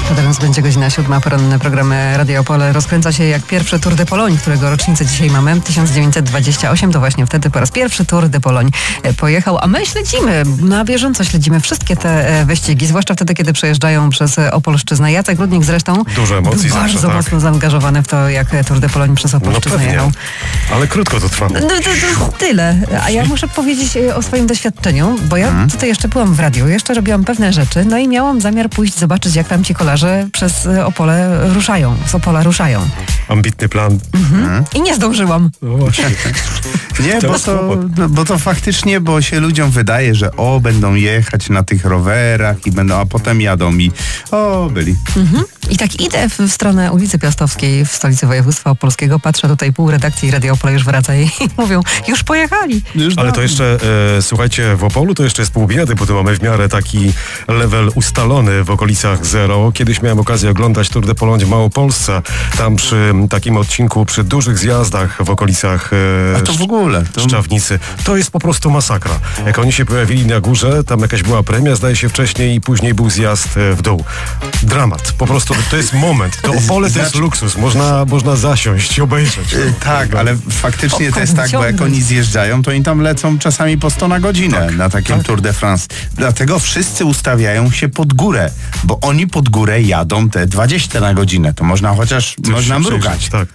Teraz będzie godzina 7, poranne programy Radio Opole rozkręca się jak pierwszy Tour de Pologne, którego rocznicę dzisiaj mamy. 1928 to właśnie wtedy po raz pierwszy Tour de Pologne pojechał, a my śledzimy, na bieżąco śledzimy wszystkie te wyścigi, zwłaszcza wtedy, kiedy przejeżdżają przez Opolszczyznę. Jacek Rudnik zresztą dużo emocji był bardzo zawsze, mocno zaangażowany w to, jak Tour de Pologne przez Opolszczyznę jechał. Ale krótko to trwa. To tyle. A ja muszę powiedzieć o swoim doświadczeniu, bo ja tutaj jeszcze byłam w radiu, jeszcze robiłam pewne rzeczy, no i miałam zamiar pójść zobaczyć, jak tam ci kolarze przez Opole ruszają, z Opola ruszają. Ambitny plan. I nie zdążyłam. No właśnie. Nie, bo to faktycznie, bo się ludziom wydaje, że będą jechać na tych rowerach i będą, a potem jadą i byli. I tak idę w stronę ulicy Piastowskiej w stolicy województwa opolskiego, patrzę tutaj, pół redakcji Radio Opole już wraca i mówią, już pojechali. Ale to jeszcze, słuchajcie, w Opolu to jeszcze jest pół biedy, bo tu mamy w miarę taki level ustalony w okolicach zero. Kiedyś miałem okazję oglądać Tour de Pologne w Małopolsce. Tam przy takim odcinku, przy dużych zjazdach w okolicach Szczawnicy. To jest po prostu masakra. Jak oni się pojawili na górze, tam jakaś była premia, zdaje się wcześniej i później był zjazd w dół. Dramat. Po prostu to jest moment. To Opole to jest luksus. Można zasiąść i obejrzeć. Tak, ale faktycznie to jest tak, bo jak oni zjeżdżają, to oni tam lecą czasami po 100 na godzinę na takim Tour de France. Dlatego wszyscy ustawiają się pod górę, bo oni pod górę jadą te 20 na godzinę. To można można mrugać. Tak.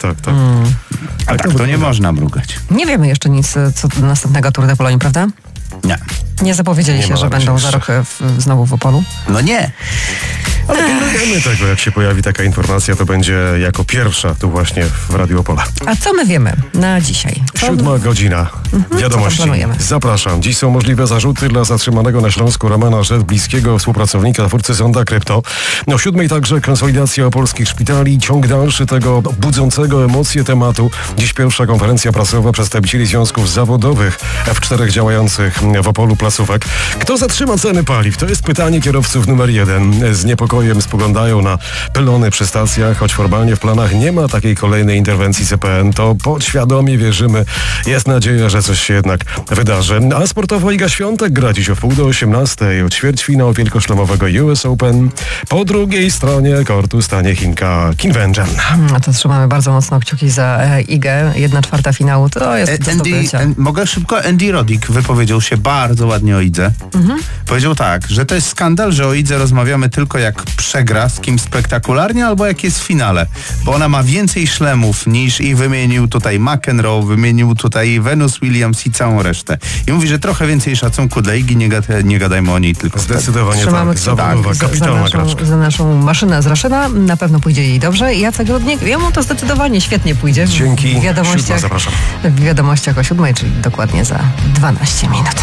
A tak to nie można mrugać. Nie wiemy jeszcze nic co do następnego Tour de Pologne, prawda? Nie. Nie zapowiedzieli się, że będą za rok znowu w Opolu? No nie. Ale pilnujemy tego, jak się pojawi taka informacja, to będzie jako pierwsza tu właśnie w Radiu Opole. A co my wiemy na dzisiaj? 7 godzina. Wiadomości. Zapraszam. Dziś są możliwe zarzuty dla zatrzymanego na Śląsku Romana Rzet, bliskiego współpracownika twórcy Sonda Krypto. O 7 także konsolidacja opolskich szpitali, ciąg dalszy tego budzącego emocje tematu. Dziś pierwsza konferencja prasowa przedstawicieli związków zawodowych w 4 działających w Opolu placówek. Kto zatrzyma ceny paliw? To jest pytanie kierowców numer 1. Z niepokojem spoglądają na pylony przy stacjach, choć formalnie w planach nie ma takiej kolejnej interwencji CPN, to podświadomie wierzymy. Jest nadzieja, że coś się jednak wydarzy. A sportowo Iga Świątek gra dziś o 17:30 ćwierćfinał wielkoszlemowego US Open. Po drugiej stronie kortu stanie Chinka Qin Wenchen. A to trzymamy bardzo mocno kciuki za Igę. 1/4 finału to jest do zdobycia. Mogę szybko? Andy Roddick wypowiedział się bardzo ładnie o Idze. Powiedział tak, że to jest skandal, że o Idze rozmawiamy tylko jak przegra z kimś spektakularnie albo jak jest w finale. Bo ona ma więcej szlemów niż i wymienił tutaj McEnroe, wymienił tutaj Venus Williams i całą resztę. I mówi, że trochę więcej szacunku dla Igi, nie gadajmy o niej tylko. Zdecydowanie tak. Zawodowa, kapitalna graczka. Za naszą maszynę z Raszyna na pewno pójdzie jej dobrze. Jacek Rudnik, jemu to zdecydowanie świetnie pójdzie. Dzięki. W wiadomościach, zapraszam. w wiadomościach o 7, czyli dokładnie za 12 minut.